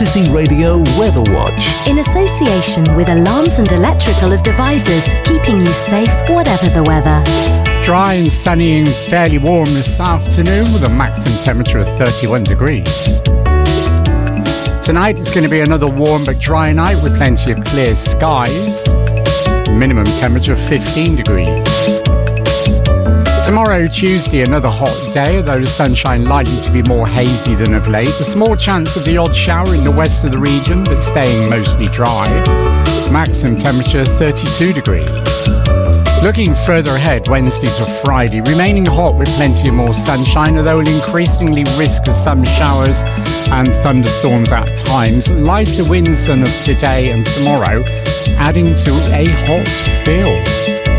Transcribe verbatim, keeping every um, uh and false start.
Activity Radio Weather Watch. In association with Alarms and Electrical Devices, keeping you safe whatever the weather. Dry and sunny and fairly warm this afternoon with a maximum temperature of thirty-one degrees. Tonight it's going to be another warm but dry night with plenty of clear skies. Minimum temperature of fifteen degrees. Tomorrow, Tuesday, another hot day, although the sunshine likely to be more hazy than of late. A small chance of the odd shower in the west of the region, but staying mostly dry. Maximum temperature thirty-two degrees. Looking further ahead, Wednesday to Friday, remaining hot with plenty of more sunshine, although an increasingly risk of some showers and thunderstorms at times. Lighter winds than of today and tomorrow, adding to a hot feel.